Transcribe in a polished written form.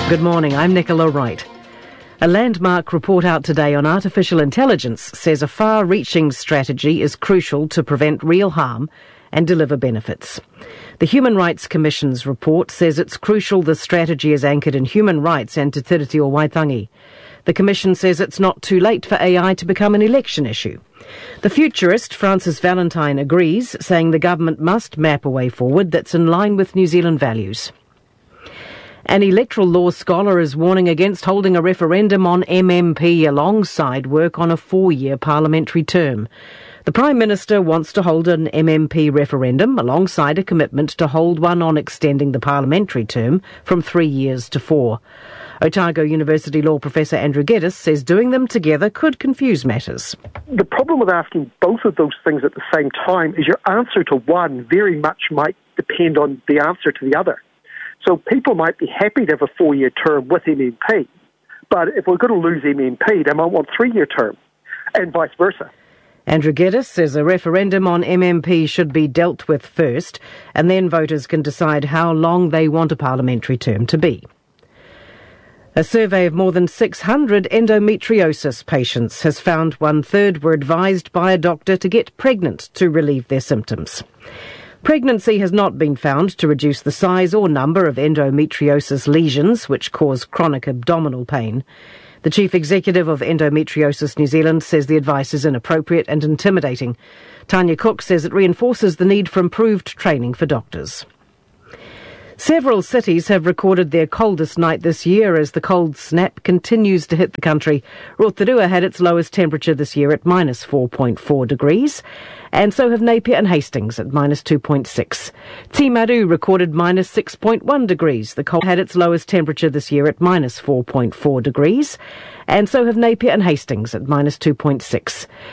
Good morning, I'm Nicola Wright. A landmark report out today on artificial intelligence says a far-reaching strategy is crucial to prevent real harm and deliver benefits. The Human Rights Commission's report says it's crucial the strategy is anchored in human rights and Te Tiriti o Waitangi. The Commission says it's not too late for AI to become an election issue. The futurist Francis Valentine agrees, saying the government must map a way forward that's in line with New Zealand values. An electoral law scholar is warning against holding a referendum on MMP alongside work on a 4-year parliamentary term. The Prime Minister wants to hold an MMP referendum alongside a commitment to hold one on extending the parliamentary term from 3 years to 4. Otago University law professor Andrew Geddes says doing them together could confuse matters. The problem with asking both of those things at the same time is your answer to one very much might depend on the answer to the other. So people might be happy to have a 4-year term with MMP, but if we're going to lose MMP, they might want a 3-year term, and vice versa. Andrew Geddes says a referendum on MMP should be dealt with first, and then voters can decide how long they want a parliamentary term to be. A survey of more than 600 endometriosis patients has found 1/3 were advised by a doctor to get pregnant to relieve their symptoms. Pregnancy has not been found to reduce the size or number of endometriosis lesions, which cause chronic abdominal pain. The Chief Executive of Endometriosis New Zealand says the advice is inappropriate and intimidating. Tanya Cook says it reinforces the need for improved training for doctors. Several cities have recorded their coldest night this year as the cold snap continues to hit the country. Rotorua had its lowest temperature this year at minus 4.4 degrees, and so have Napier and Hastings at minus 2.6. Timaru recorded minus 6.1 degrees. The cold had its lowest temperature this year at minus 4.4 degrees, and so have Napier and Hastings at minus 2.6.